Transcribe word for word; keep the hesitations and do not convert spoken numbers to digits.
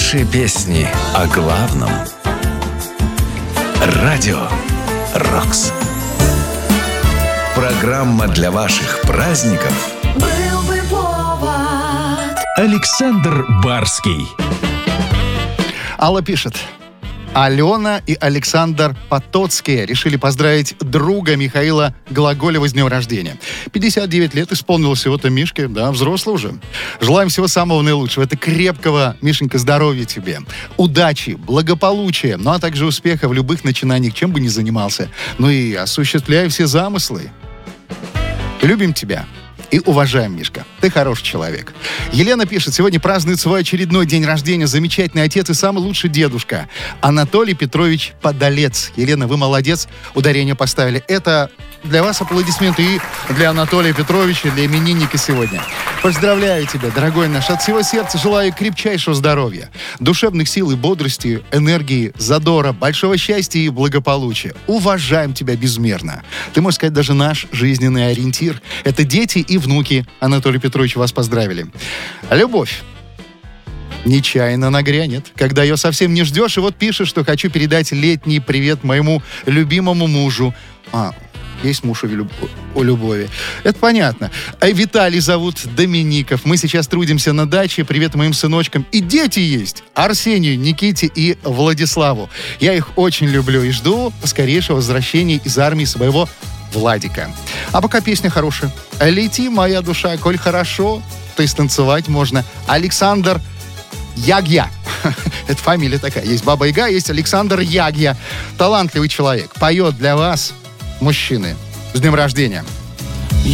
Лучшие песни о главном. Радио «Рокс». Программа для ваших праздников. Был бы повод. Александр Барский. Алла пишет. Алена и Александр Потоцкие решили поздравить друга Михаила Глаголева с днем рождения. пятьдесят девять лет исполнилось всего-то Мишке, да, взрослый уже. Желаем всего самого наилучшего. Это крепкого, Мишенька, здоровья тебе, удачи, благополучия, ну а также успеха в любых начинаниях, чем бы ни занимался. Ну и осуществляй все замыслы. Любим тебя. И уважаем, Мишка. Ты хороший человек. Елена пишет, сегодня празднует свой очередной день рождения замечательный отец и самый лучший дедушка Анатолий Петрович Подолец. Елена, вы молодец. Ударение поставили. Это для вас аплодисменты и для Анатолия Петровича, для именинника сегодня. Поздравляю тебя, дорогой наш. От всего сердца желаю крепчайшего здоровья, душевных сил и бодрости, энергии, задора, большого счастья и благополучия. Уважаем тебя безмерно. Ты, можешь сказать, даже наш жизненный ориентир. Это дети и внуки. Анатолий Петрович, вас поздравили. Любовь нечаянно нагрянет, когда ее совсем не ждешь, и вот пишешь, что хочу передать летний привет моему любимому мужу. А, есть муж у, Люб... у Любови. Это понятно. А Виталий зовут, Домиников. Мы сейчас трудимся на даче. Привет моим сыночкам. И дети есть. Арсению, Никите и Владиславу. Я их очень люблю и жду скорейшего возвращения из армии своего Владика. А пока песня хорошая. «Лети, моя душа, коль хорошо», то есть танцевать можно. Александр Ягья. Это фамилия такая. Есть Баба Яга, есть Александр Ягья. Талантливый человек. Поет для вас, мужчины. С днем рождения.